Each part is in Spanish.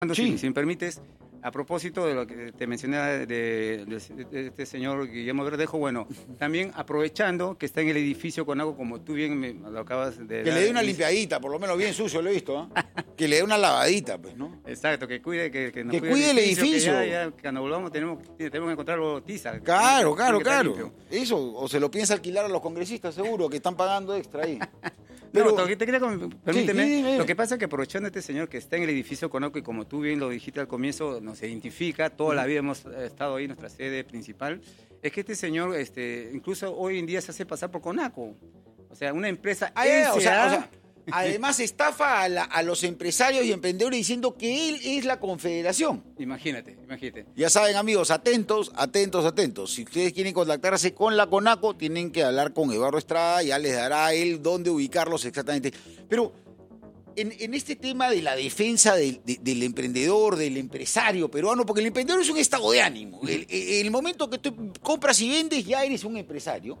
Sí. Si me permites, a propósito de lo que te mencionaba de este señor Guillermo Verdejo, bueno, también aprovechando que está en el edificio con algo como tú bien me lo acabas de Que dar, le dé una limpiadita, por lo menos bien sucio lo he visto, ¿eh? Que le dé una lavadita, pues, ¿no? Exacto, que cuide, que nos Que cuide el edificio. Que ya cuando volvamos tenemos que encontrarlo tiza. Claro. Limpio. Eso, o se lo piensa alquilar a los congresistas, seguro, que están pagando extra ahí. Pero permíteme, sí. lo que pasa es que aprovechando a este señor que está en el edificio Conaco y como tú bien lo dijiste al comienzo, nos identifica, toda la vida hemos estado ahí, nuestra sede principal, es que este señor incluso hoy en día se hace pasar por Conaco. O sea, una empresa O sea, además estafa a los empresarios y emprendedores diciendo que él es la confederación. Imagínate. Ya saben, amigos, atentos. Si ustedes quieren contactarse con la Conaco, tienen que hablar con Eduardo Estrada, ya les dará a él dónde ubicarlos exactamente. Pero en este tema de la defensa del emprendedor, del empresario peruano, porque el emprendedor es un estado de ánimo. El momento que tú compras y vendes, ya eres un empresario.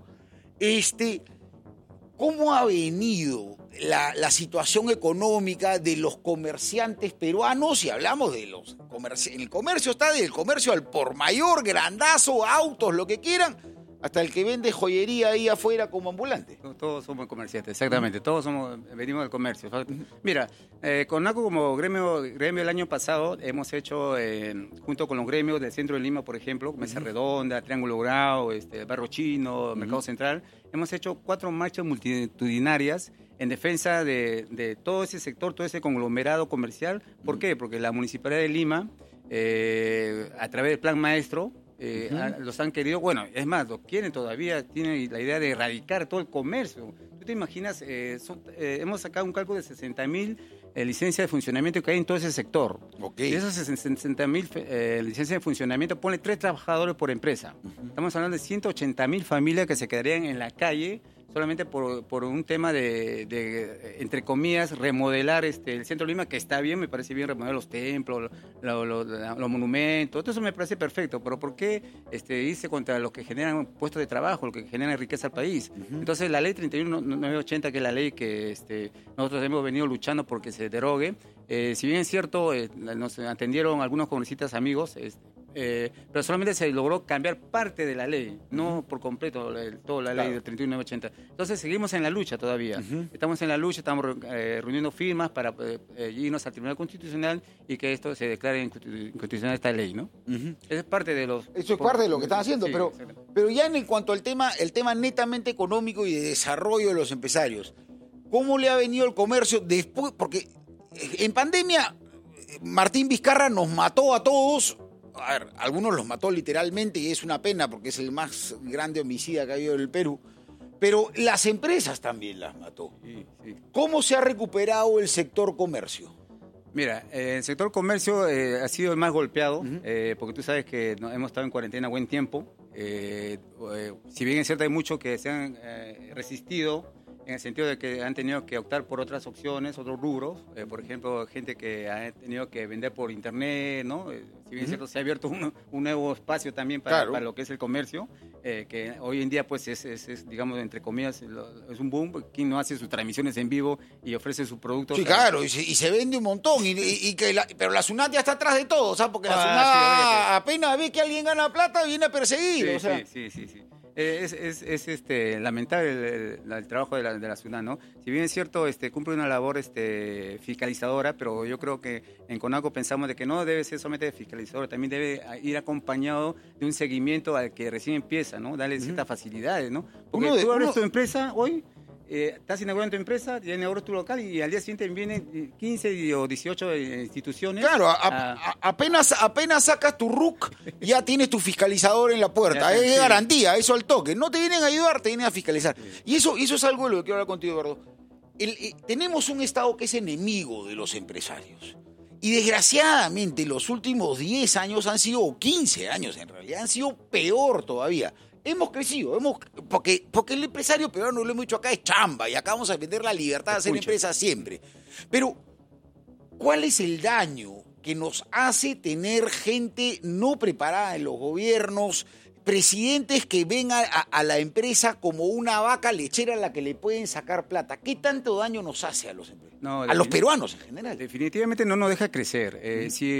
¿Cómo ha venido la situación económica de los comerciantes peruanos? Y hablamos de los comerciantes. En el comercio está del comercio al por mayor, grandazo, autos, lo que quieran, hasta el que vende joyería ahí afuera como ambulante. Todos somos comerciantes, exactamente. Todos venimos del comercio. Mira, Conaco como gremio el año pasado hemos hecho, junto con los gremios del centro de Lima, por ejemplo, Mesa Redonda, Triángulo Grau, Barro Chino, Mercado Central, hemos hecho 4 marchas multitudinarias en defensa de todo ese sector, todo ese conglomerado comercial. ¿Por qué? Porque la Municipalidad de Lima, a través del Plan Maestro, los han querido, bueno, es más, lo quieren todavía, tienen la idea de erradicar todo el comercio. ¿Tú te imaginas? Hemos sacado un cálculo de 60.000 licencias de funcionamiento que hay en todo ese sector. Okay. De esas 60.000 licencias de funcionamiento, ponle 3 trabajadores por empresa. Estamos hablando de 180.000 familias que se quedarían en la calle solamente por un tema de, entre comillas, remodelar el centro de Lima, que está bien, me parece bien remodelar los templos, los monumentos, todo eso me parece perfecto, pero ¿por qué irse contra los que generan puestos de trabajo, los que generan riqueza al país? Entonces la ley 31.980, que es la ley que nosotros hemos venido luchando porque se derogue, si bien es cierto, nos atendieron algunos congresistas amigos, pero solamente se logró cambiar parte de la ley, no por completo toda la ley del 31.980. Entonces seguimos en la lucha todavía. Estamos en la lucha, estamos reuniendo firmas para irnos al Tribunal Constitucional y que esto se declare inconstitucional esta ley, ¿no? Eso es parte de los... Eso es parte de lo que están haciendo, sí, pero ya en cuanto al tema netamente económico y de desarrollo de los empresarios, ¿cómo le ha venido el comercio después? Porque en pandemia Martín Vizcarra nos mató a todos. A ver, algunos los mató literalmente y es una pena porque es el más grande homicida que ha habido en el Perú. Pero las empresas también las mató. Sí. ¿Cómo se ha recuperado el sector comercio? Mira, el sector comercio ha sido el más golpeado, porque tú sabes que hemos estado en cuarentena buen tiempo. Si bien es cierto, hay muchos que se han resistido, en el sentido de que han tenido que optar por otras opciones, otros rubros. Por ejemplo, gente que ha tenido que vender por internet, ¿no? Si bien es cierto, se ha abierto un nuevo espacio también para lo que es el comercio, que hoy en día, pues, es digamos, entre comillas, es un boom. ¿Quién no hace sus transmisiones en vivo y ofrece sus productos? Sí, claro, y se vende un montón. Pero la SUNAT ya está atrás de todo, ¿sabes? Porque la SUNAT apenas ve que alguien gana plata, viene a perseguir. Sí, o sea. sí. Es lamentable el trabajo de la SUNAT, ¿no? Si bien es cierto, cumple una labor fiscalizadora, pero yo creo que en Conaco pensamos de que no debe ser solamente fiscalizadora, también debe ir acompañado de un seguimiento al que recién empieza, ¿no? Darle ciertas facilidades, ¿no? Porque tú abres tu empresa hoy, estás inaugurando tu empresa, ya inauguras tu local y al día siguiente vienen 15 o 18 instituciones. Claro, apenas sacas tu RUC, ya tienes tu fiscalizador en la puerta. Es garantía, eso al toque. No te vienen a ayudar, te vienen a fiscalizar. Sí. Y eso es algo de lo que quiero hablar contigo, Eduardo. Tenemos un Estado que es enemigo de los empresarios. Y desgraciadamente los últimos 10 años han sido, o 15 años en realidad, han sido peor todavía. Hemos crecido, porque el empresario peruano, lo hemos dicho acá, es chamba y acá vamos a vender la libertad de hacer empresa siempre. Pero, ¿cuál es el daño que nos hace tener gente no preparada en los gobiernos, presidentes que ven a la empresa como una vaca lechera a la que le pueden sacar plata. ¿Qué tanto daño nos hace a los empresarios? No, a los peruanos en general. Definitivamente no nos deja crecer. Si